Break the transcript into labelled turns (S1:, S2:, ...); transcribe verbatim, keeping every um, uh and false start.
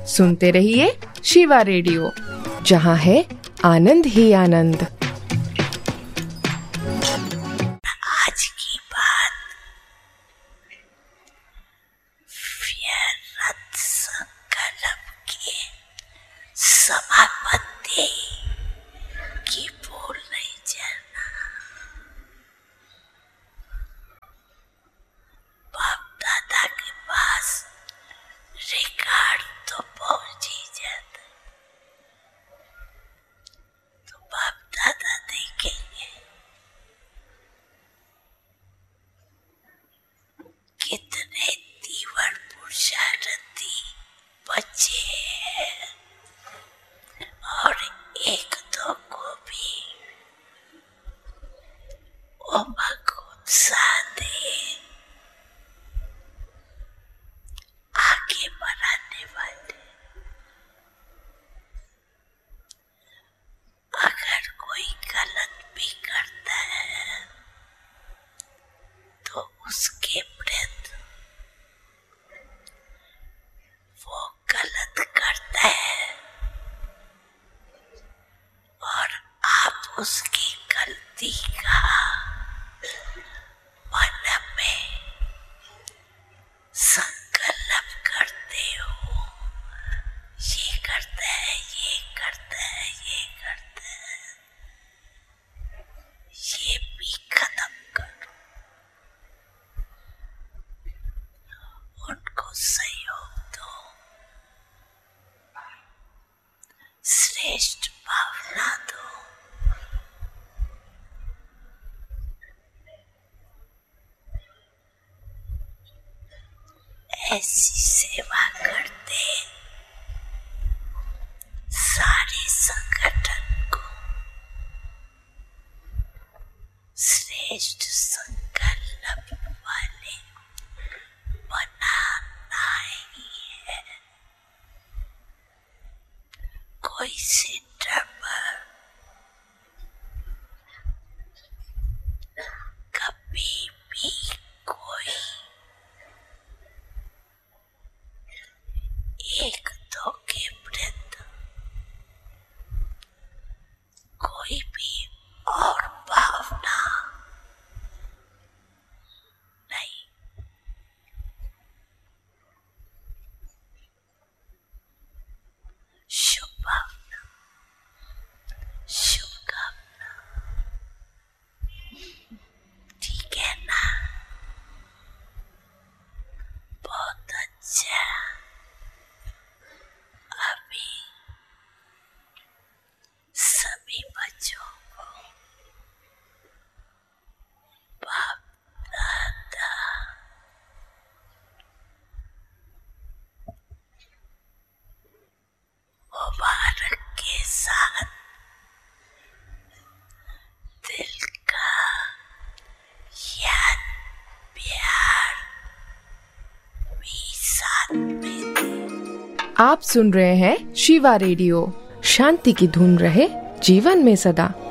S1: सुनते रहिए शिवा रेडियो, जहाँ है आनंद ही आनंद।
S2: आज की बात व्यर्थ संकल्प के समापत्ति की भूल नहीं जाना। बाप दादा के पास रिकॉर्ड तो पहुंच ही जाता, तो बाप दादा देखेंगे कितने तीव्र पुरुषार्थी बच्चे हैं, और एक दो को भी उमंग उत्साह दे आगे बढ़ाने वाले। अगर कोई गलत भी करता है तो उसके प्रति वो गलत करता है और आप उसकी गलती का मन में संकल्प करते हो, ये करता है, ये करता है, ये करता है, ये भी खत्म करो। उनको सहयोग दो, श्रेष्ठ भावना दो। ऐसी सेवा करते सारे संगठन को श्रेष्ठ संकल्प वाले बनाना ही है। कोई सेंटर पर कभी भी कोई एक दो के प्रति कोई भी और भावना नहीं। शुभ भावना, शुभकामना, ठीक है ना? बहुत अच्छा। अभी सभी बच्चों को बाप दादा मुबारक के साथ दिल का याद प्यार भी साथ में दे।
S1: आप सुन रहे हैं शिवा रेडियो, शांति की धुन रहे जीवन में सदा।